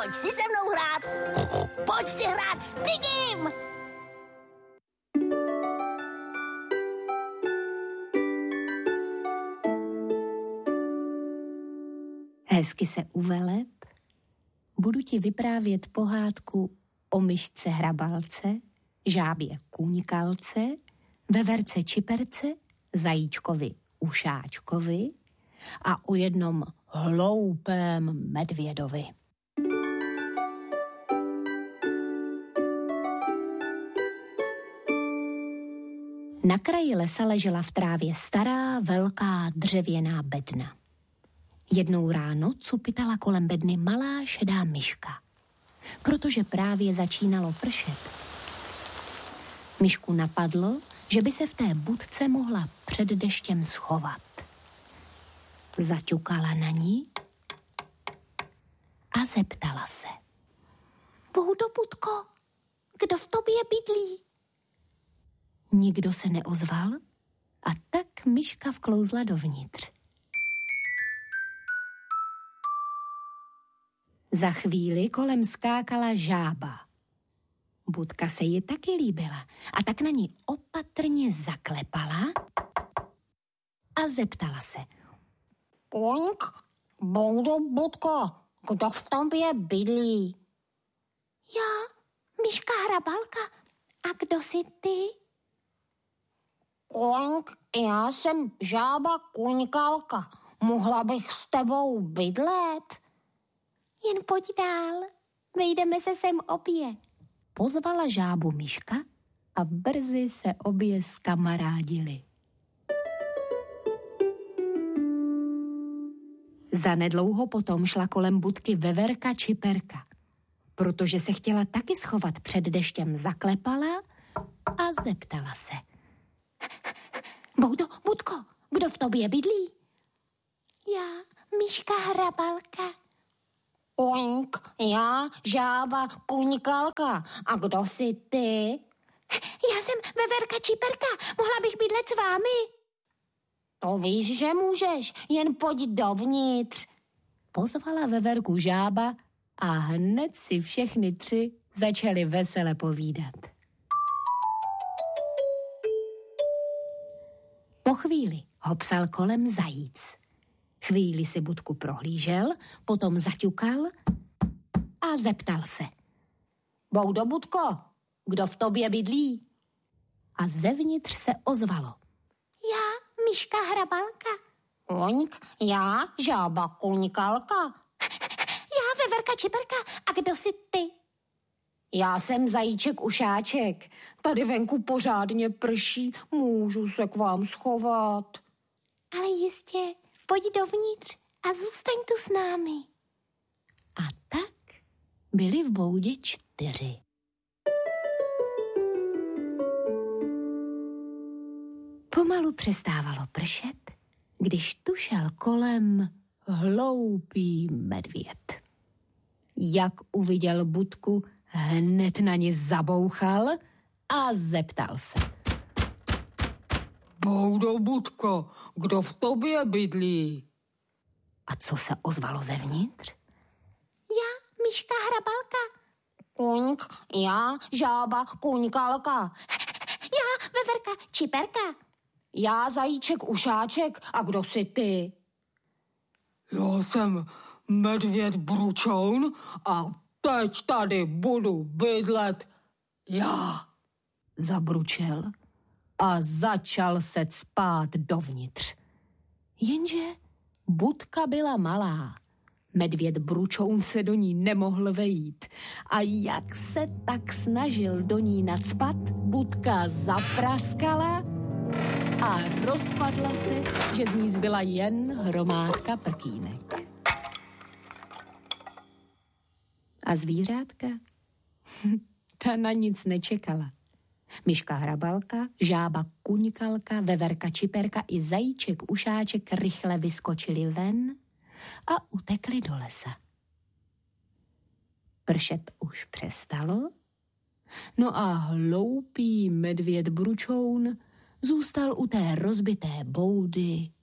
Pojď si se mnou hrát. Pojď si hrát s Pigim. Hezky se uveleb. Budu ti vyprávět pohádku o myšce hrabalce, žábě kuňkalce, veverce čiperce, zajíčkovi ušáčkovi a o jednom hloupém medvědovi. Na kraji lesa ležela v trávě stará, velká dřevěná bedna. Jednou ráno cupitala kolem bedny malá šedá myška, protože právě začínalo pršet. Myšku napadlo, že by se v té budce mohla před deštěm schovat. Zaťukala na ní a zeptala se. Boudo, budko, kdo v tobě bydlí? Nikdo se neozval a tak myška vklouzla dovnitř. Za chvíli kolem skákala žába. Budka se jí taky líbila a tak na ní opatrně zaklepala a zeptala se. Koňk, Boudo, budko, kdo v tobě bydlí? Já, myška hrabalka. A kdo jsi ty? Koňk, já jsem žába kuňkalka. Mohla bych s tebou bydlet? Jen pojď dál, vejdeme se sem obě. Pozvala žábu myška a brzy se obě zkamarádili. Zanedlouho potom šla kolem budky veverka čiperka. Protože se chtěla taky schovat před deštěm, zaklepala a zeptala se. Boudo, budko, kdo v tobě bydlí? Já, myška hrabalka. Koňk, já, žába kuňkalka. A kdo jsi ty? Já jsem veverka čiperka. Mohla bych bydlet s vámi? To víš, že můžeš, jen pojď dovnitř. Pozvala veverku žába a hned si všechny tři začali vesele povídat. Po chvíli ho psal kolem zajíc. Chvíli si budku prohlížel, potom zaťukal a zeptal se. Boudo, budko, kdo v tobě bydlí? A zevnitř se ozvalo. Já, myška hrabalka. Koňk, já, žába kuňkalka. Já, veverka čiperka. A kdo jsi ty? Já jsem zajíček ušáček. Tady venku pořádně prší, můžu se k vám schovat. Ale jistě, pojď dovnitř a zůstaň tu s námi. A tak byli v boudě 4. Pomalu přestávalo pršet, když tu šel kolem hloupý medvěd. Jak uviděl budku, hned na ní zabouchal a zeptal se. Boudo, budko, kdo v tobě bydlí? A co se ozvalo zevnitř? Já, myška hrabalka. Koňk, já, žába kuňkalka. Já, veverka čiperka. Já, zajíček ušáček. A kdo jsi ty? Já jsem medvěd Bručoun a teď tady budu bydlet já. Zabručel a začal se cpát dovnitř. Jenže budka byla malá. Medvěd Bručoun se do ní nemohl vejít. A jak se tak snažil do ní nacpat, budka zapraskala a rozpadla se, že z ní zbyla jen hromádka prkínek. A zvířátka? Ta na nic nečekala. Myška hrabalka, žába kuňkalka, veverka čiperka i zajíček ušáček rychle vyskočili ven a utekli do lesa. Pršet už přestalo, no a hloupý medvěd Bručoun zůstal u té rozbité boudy